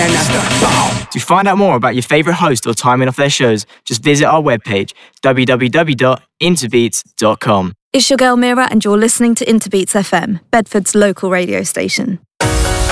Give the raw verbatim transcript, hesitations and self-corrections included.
and that's the bomb. To find out more about your favourite host or timing of their shows, just visit our webpage, w w w dot interbeats dot com. It's your girl Mira, and you're listening to Interbeats F M, Bedford's local radio station.